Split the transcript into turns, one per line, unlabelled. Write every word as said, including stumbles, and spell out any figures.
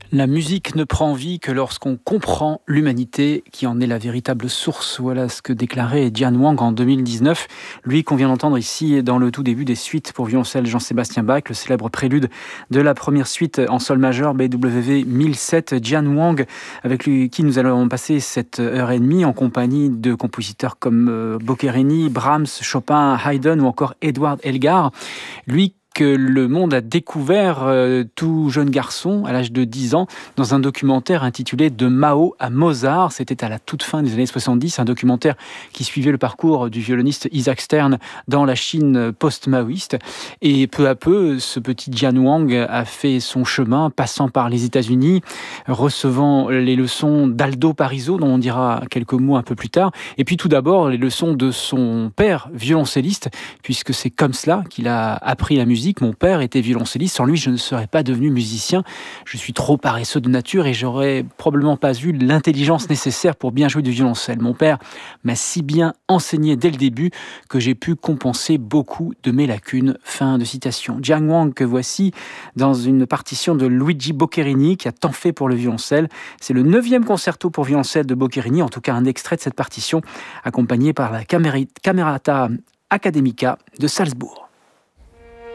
La musique ne prend vie que lorsqu'on comprend l'humanité qui en est la véritable source. Voilà ce que déclarait Dian Wang en deux mille dix-neuf. Lui qu'on vient d'entendre ici dans le tout début des suites pour violoncelle Jean-Sébastien Bach, le célèbre prélude de la première suite en sol majeur B W V mille sept. Dian Wang, avec lui, qui nous allons passer cette heure et demie en compagnie de compositeurs comme euh, Boccherini, Brahms, Chopin, Haydn ou encore Edward Elgar. Lui que le monde a découvert euh, tout jeune garçon à l'âge de dix ans dans un documentaire intitulé De Mao à Mozart. C'était à la toute fin des années soixante-dix, un documentaire qui suivait le parcours du violoniste Isaac Stern dans la Chine post-maoïste. Et peu à peu, ce petit Dian Wang a fait son chemin, passant par les États-Unis, recevant les leçons d'Aldo Parizo, dont on dira quelques mots un peu plus tard. Et puis tout d'abord, les leçons de son père, violoncelliste, puisque c'est comme cela qu'il a appris la musique. Mon père était violoncelliste, sans lui je ne serais pas devenu musicien. Je suis trop paresseux de nature et j'aurais probablement pas eu l'intelligence nécessaire pour bien jouer du violoncelle. Mon père m'a si bien enseigné dès le début que j'ai pu compenser beaucoup de mes lacunes. Fin de citation. Dian Wang que voici dans une partition de Luigi Boccherini qui a tant fait pour le violoncelle. C'est le neuvième concerto pour violoncelle de Boccherini, en tout cas un extrait de cette partition, accompagné par la Camerata Academica de Salzbourg.